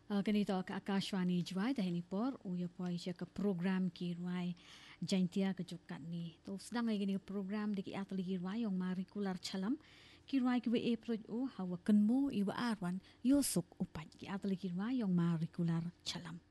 Ganito ka Akashwani Jwai dahil por uya po ay siya ka program kirway jaintia ka jukat ni. To sedang ay gini program di ki atli kirway yung marikular chalam kirway ki we aprod o hawakan mo iwa arwan yosok upat ki atli kirway yung marikular chalam.